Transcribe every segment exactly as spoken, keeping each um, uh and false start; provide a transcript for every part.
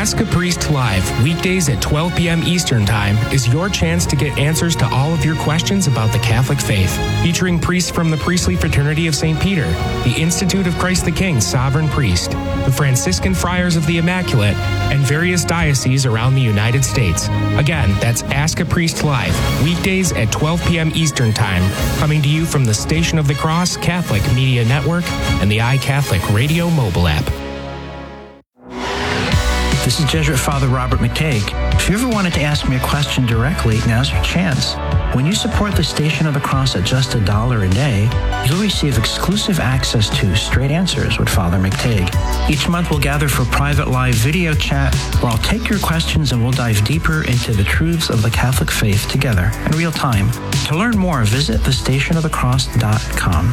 Ask a Priest Live, weekdays at twelve p.m. Eastern Time, is your chance to get answers to all of your questions about the Catholic faith. Featuring priests from the Priestly Fraternity of Saint Peter, the Institute of Christ the King Sovereign Priest, the Franciscan Friars of the Immaculate, and various dioceses around the United States. Again, that's Ask a Priest Live, weekdays at twelve p.m. Eastern Time, coming to you from the Station of the Cross Catholic Media Network and the iCatholic Radio mobile app. This is Jesuit Father Robert McTague. If you ever wanted to ask me a question directly, now's your chance. When you support the Station of the Cross at just a dollar a day, you'll receive exclusive access to Straight Answers with Father McTague. Each month we'll gather for private live video chat where I'll take your questions and we'll dive deeper into the truths of the Catholic faith together in real time. To learn more, visit the station of the cross dot com.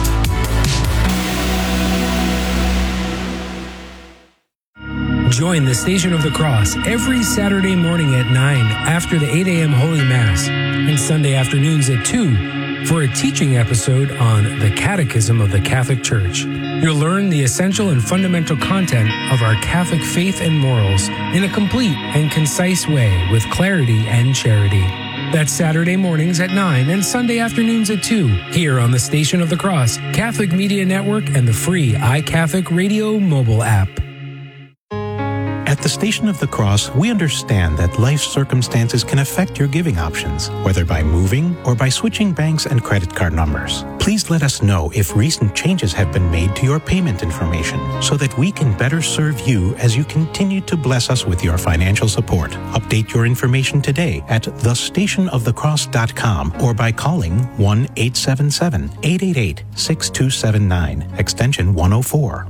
Join the Station of the Cross every Saturday morning at nine after the eight a.m. Holy Mass and Sunday afternoons at two for a teaching episode on the Catechism of the Catholic Church. You'll learn the essential and fundamental content of our Catholic faith and morals in a complete and concise way with clarity and charity. That's Saturday mornings at nine and Sunday afternoons at two here on the Station of the Cross, Catholic Media Network, and the free iCatholic Radio mobile app. At the Station of the Cross, we understand that life circumstances can affect your giving options, whether by moving or by switching banks and credit card numbers. Please let us know if recent changes have been made to your payment information so that we can better serve you as you continue to bless us with your financial support. Update your information today at the station of the cross dot com or by calling one eight seven seven, eight eight eight, six two seven nine, extension one oh four.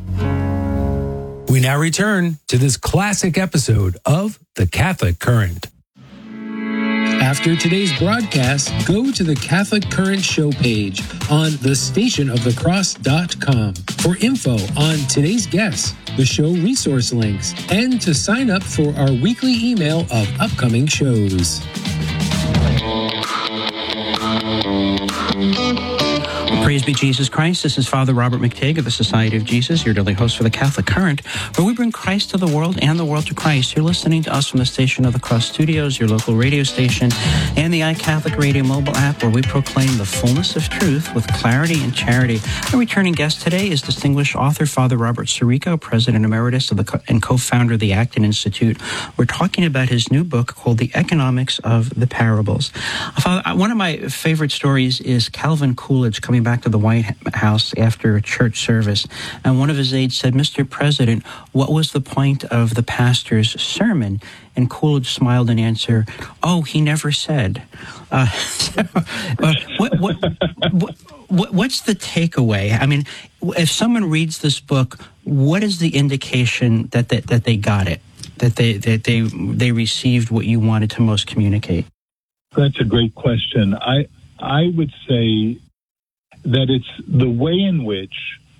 We now return to this classic episode of The Catholic Current. After today's broadcast, go to the Catholic Current show page on the station of the cross dot com for info on today's guests, the show resource links, and to sign up for our weekly email of upcoming shows. Praise be Jesus Christ. This is Father Robert McTague of the Society of Jesus, your daily host for the Catholic Current, where we bring Christ to the world and the world to Christ. You're listening to us from the Station of the Cross Studios, your local radio station, and the iCatholic Radio mobile app, where we proclaim the fullness of truth with clarity and charity. Our returning guest today is distinguished author Father Robert Sirico, President Emeritus of the co- and co-founder of the Acton Institute. We're talking about his new book called The Economics of the Parables. Uh, Father, one of my favorite stories is Calvin Coolidge coming back to the White House after a church service, and one of his aides said, "Mister President, what was the point of the pastor's sermon?" And Coolidge smiled and answered, "Oh, he never said." Uh, so, uh, what, what, what, what, what's the takeaway? I mean, if someone reads this book, what is the indication that that, that they got it, that they that they they received what you wanted to most communicate? That's a great question. I I would say that it's the way in which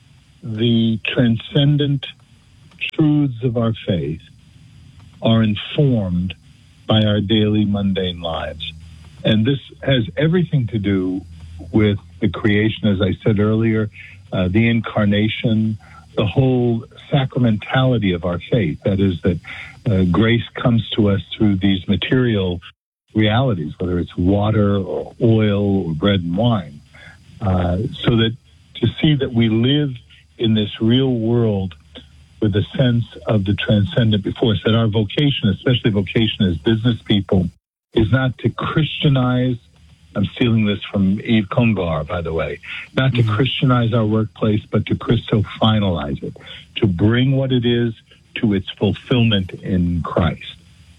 the transcendent truths of our faith are informed by our daily mundane lives. And this has everything to do with the creation, as I said earlier, uh, the incarnation, the whole sacramentality of our faith. That is, that uh, grace comes to us through these material realities, whether it's water or oil or bread and wine. Uh, so that to see that we live in this real world with a sense of the transcendent before us, that our vocation, especially vocation as business people, is not to Christianize. I'm stealing this from Yves Congar, by the way, not to mm-hmm. Christianize our workplace, but to Christo-finalize it, to bring what it is to its fulfillment in Christ,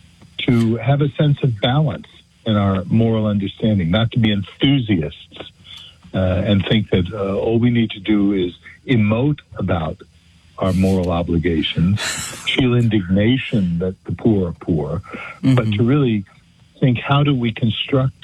to have a sense of balance in our moral understanding, not to be enthusiasts, Uh, and think that uh, all we need to do is emote about our moral obligations, feel indignation that the poor are poor, mm-hmm. but to really think, how do we construct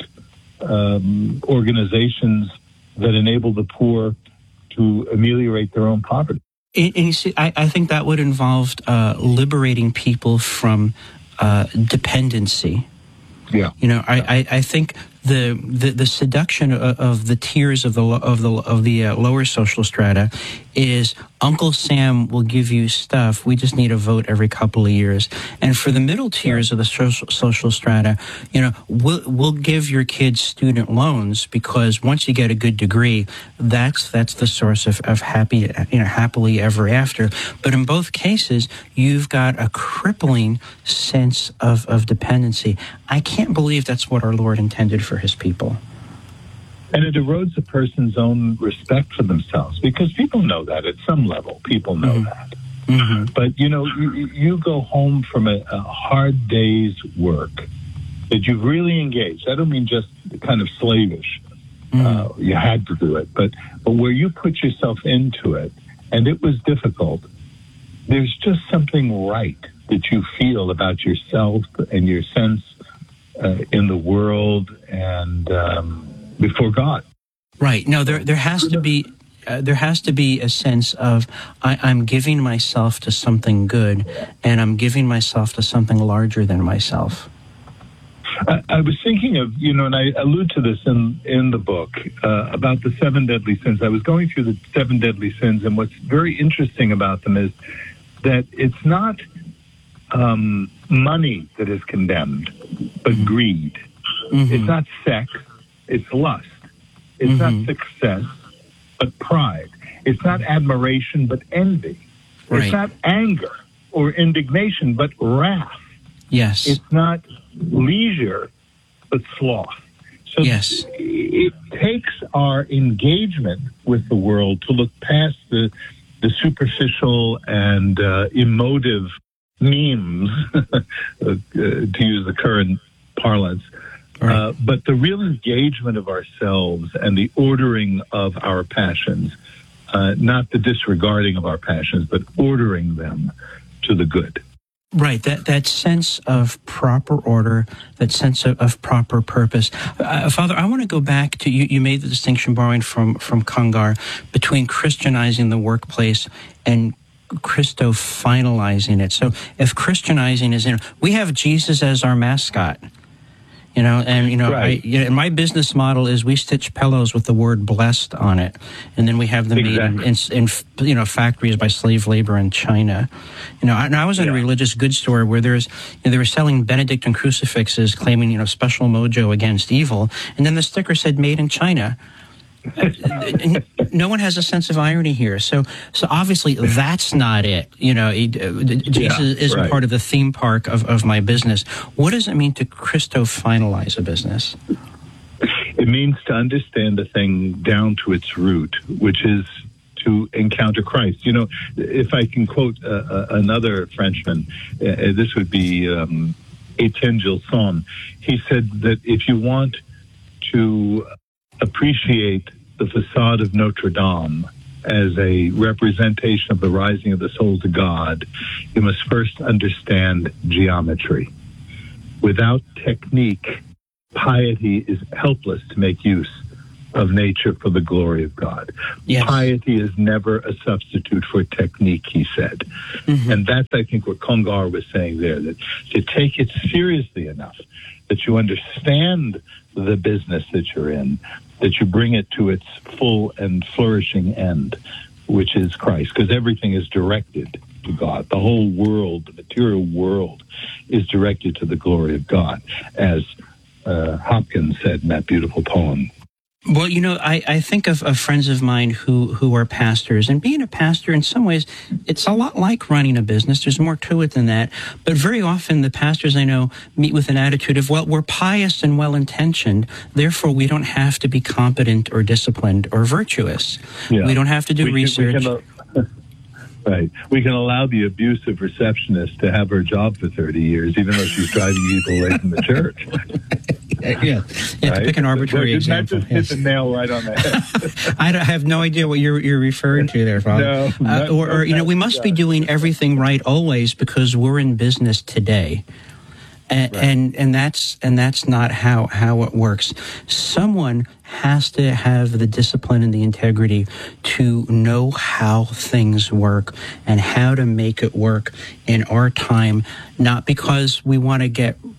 um, organizations that enable the poor to ameliorate their own poverty? And, and you see, I, I think that would involve uh, liberating people from uh, dependency. Yeah. You know, I, I, I think the the, the seduction of, of the tiers of the of the of the uh, lower social strata is Uncle Sam will give you stuff. We just need a vote every couple of years. And for the middle tiers of the social, social strata, you know, we'll, we'll give your kids student loans because once you get a good degree, that's that's the source of, of happy, you know, happily ever after. But in both cases, you've got a crippling sense of, of dependency. I can't believe that's what our Lord intended for his people. And it erodes a person's own respect for themselves, because people know that at some level. People know mm-hmm. that. Mm-hmm. But, you know, you, you go home from a, a hard day's work that you've really engaged. I don't mean just kind of slavish. Mm-hmm. Uh, you had to do it. But, but where you put yourself into it, and it was difficult, there's just something right that you feel about yourself and your sense uh, in the world and... Um, before God. Right. No, there there has to be uh, there has to be a sense of I, I'm giving myself to something good, and I'm giving myself to something larger than myself. I, I was thinking of, you know, and I allude to this in, in the book, uh, about the seven deadly sins. I was going through the seven deadly sins, and what's very interesting about them is that it's not um, money that is condemned, but mm-hmm. greed. Mm-hmm. It's not sex. It's lust. It's mm-hmm. not success, but pride. It's not admiration, but envy. Right. It's not anger or indignation, but wrath. Yes. It's not leisure, but sloth. So yes. it takes our engagement with the world to look past the, the superficial and uh, emotive memes, uh, to use the current parlance, Right. Uh, but the real engagement of ourselves and the ordering of our passions, uh, not the disregarding of our passions, but ordering them to the good. Right, that that sense of proper order, that sense of, of proper purpose. Uh, Father, I want to go back to, you, you made the distinction, borrowing from, from Congar, between Christianizing the workplace and Christo-finalizing it. So if Christianizing is, you know, we have Jesus as our mascot. You know, and, you know, right. I, you know, my business model is we stitch pillows with the word blessed on it. And then we have them exactly. made in, in, in, you know, factories by slave labor in China. You know, I, I was in yeah. a religious goods store where there's, you know, they were selling Benedictine crucifixes claiming, you know, special mojo against evil. And then the sticker said made in China. No one has a sense of irony here. So, so obviously that's not it. You know, it, uh, Jesus yeah, isn't right. part of the theme park of, of my business. What does it mean to Christo-finalize a business? It means to understand a thing down to its root, which is to encounter Christ. You know, if I can quote uh, uh, another Frenchman, uh, this would be um, Etienne Gilson. He said that if you want to appreciate the facade of Notre Dame as a representation of the rising of the soul to God, you must first understand geometry. Without technique, piety is helpless to make use of nature for the glory of God. Yes. Piety is never a substitute for technique, he said. Mm-hmm. And that's, I think, what Congar was saying there, that to take it seriously enough that you understand the business that you're in, that you bring it to its full and flourishing end, which is Christ, because everything is directed to God. The whole world, the material world, is directed to the glory of God, as uh, Hopkins said in that beautiful poem. Well, you know, I, I think of, of friends of mine who, who are pastors, and being a pastor, in some ways, it's a lot like running a business. There's more to it than that. But very often the pastors I know meet with an attitude of, well, we're pious and well-intentioned, therefore we don't have to be competent or disciplined or virtuous. Yeah. We don't have to do we research. Can, we can, uh, right. We can allow the abusive receptionist to have her job for thirty years, even though she's driving people away from the church. Yeah, yeah. Right? To pick an arbitrary so, example. That just hit the nail right on the head. I, don't, I have no idea what you're you're referring to there, Father. No, uh, or, or you know, we must be doing everything right always because we're in business today, and right. and, and that's and that's not how how it works. Someone has to have the discipline and the integrity to know how things work and how to make it work in our time, not because we want to get,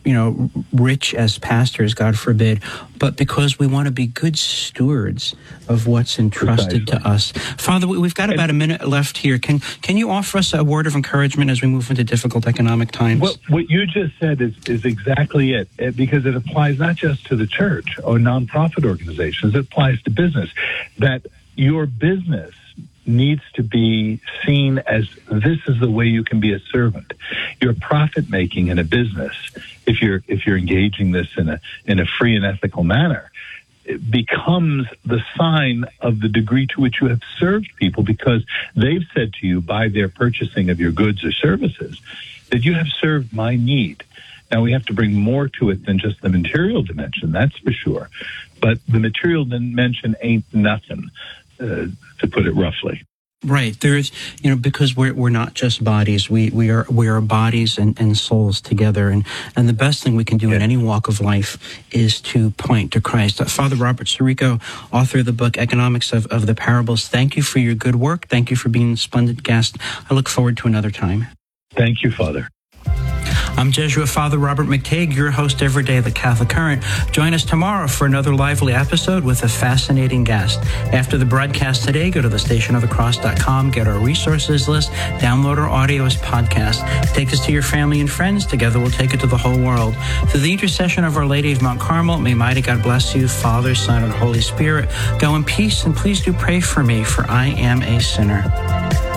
you know, rich as pastors, God forbid, but because we want to be good stewards of what's entrusted Precisely. to us. Father, we've got about a minute left here. Can can you offer us a word of encouragement as we move into difficult economic times? What, what you just said is, is exactly it, it, because it applies not just to the church or nonprofit organizations, it applies to business, that your business needs to be seen as this is the way you can be a servant. Your profit making in a business, if you're if you're engaging this in a in a free and ethical manner, it becomes the sign of the degree to which you have served people, because they've said to you by their purchasing of your goods or services that you have served my need. Now, we have to bring more to it than just the material dimension, that's for sure. But the material dimension ain't nothing. Uh, to put it roughly. Right. There's, you know, because we're we're not just bodies. We we are we are bodies and, and souls together. And, and the best thing we can do yeah. in any walk of life is to point to Christ. Uh, Father Robert Sirico, author of the book Economics of, of the Parables, thank you for your good work. Thank you for being a splendid guest. I look forward to another time. Thank you, Father. I'm Jesuit Father Robert McTague, your host every day of the Catholic Current. Join us tomorrow for another lively episode with a fascinating guest. After the broadcast today, go to the station of the cross dot com, get our resources list, download our audio as podcast. Take us to your family and friends. Together we'll take it to the whole world. Through the intercession of Our Lady of Mount Carmel, may mighty God bless you, Father, Son, and Holy Spirit. Go in peace, and please do pray for me, for I am a sinner.